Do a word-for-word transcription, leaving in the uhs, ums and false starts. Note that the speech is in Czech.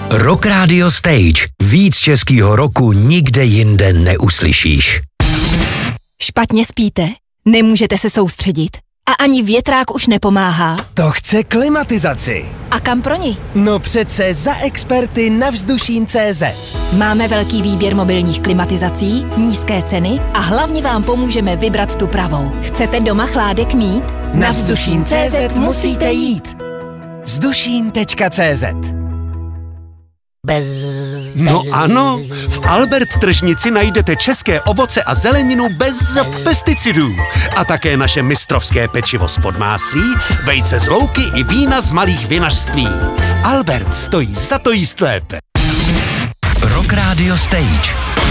Rock Radio Stage. Víc českýho roku nikde jinde neuslyšíš. Špatně spíte? Nemůžete se soustředit? A ani větrák už nepomáhá? To chce klimatizaci. A kam pro ní? No přece za experty na Vzdušín tečka cé zet. Máme velký výběr mobilních klimatizací, nízké ceny a hlavně vám pomůžeme vybrat tu pravou. Chcete doma chládek mít? Na Vzdušín tečka cé zet musíte jít. Vzdušín tečka cé zet. Bez... No ano, v Albert tržnici najdete české ovoce a zeleninu bez pesticidů. A také naše mistrovské pečivo z podmáslí, vejce z louky i vína z malých vinařství. Albert stojí za to jíst lépe. Rock Radio Stage.